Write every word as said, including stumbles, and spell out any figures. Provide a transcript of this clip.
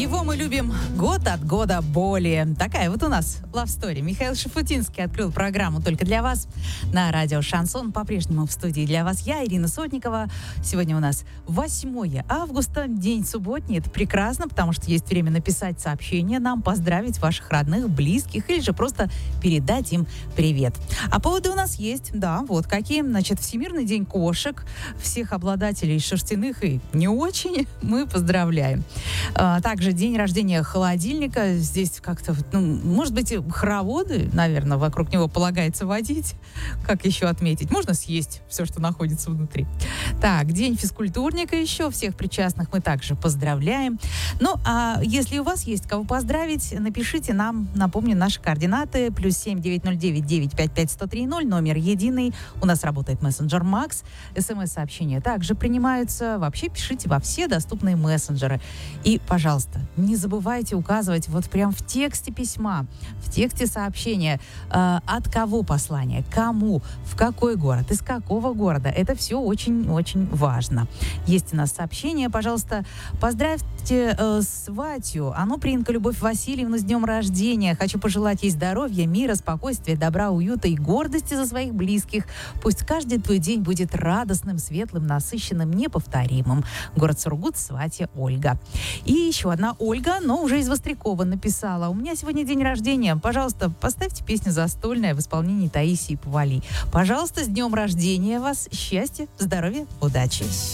Его мы любим год от года более. Такая вот у нас love story. Михаил Шафутинский открыл программу «Только для вас» на радио «Шансон». По-прежнему в студии для вас я, Ирина Сотникова. Сегодня у нас восьмое августа, день субботний. Это прекрасно, потому что есть время написать сообщение нам, поздравить ваших родных, близких или же просто передать им привет. А поводы у нас есть, да, вот какие. Значит, Всемирный день кошек. Всех обладателей шерстяных и не очень мы поздравляем. А, также день рождения холодильника. Здесь как-то, ну, может быть, хороводы, наверное, вокруг него полагается водить. Как еще отметить? Можно съесть все, что находится внутри. Так, день физкультурника еще. Всех причастных мы также поздравляем. Ну, а если у вас есть кого поздравить, напишите нам. Напомню, наши координаты. Плюс семь девять ноль девять девять пять пять сто три ноль. Номер единый. У нас работает мессенджер Макс. СМС-сообщения также принимаются. Вообще пишите во все доступные мессенджеры. И, пожалуйста, не забывайте указывать вот прям в тексте письма, в тексте сообщения, э, от кого послание, кому, в какой город, из какого города. Это все очень-очень важно. Есть у нас сообщение, пожалуйста, поздравьте э, сватью Анупринка Любовь Васильевну с днем рождения. Хочу пожелать ей здоровья, мира, спокойствия, добра, уюта и гордости за своих близких. Пусть каждый твой день будет радостным, светлым, насыщенным, неповторимым. Город Сургут, сватья Ольга. И еще одна Ольга, но уже из Вострякова написала: у меня сегодня день рождения. Пожалуйста, поставьте песню «Застольная» в исполнении Таисии Повалий. Пожалуйста, с днем рождения вас. Счастья, здоровья, удачи.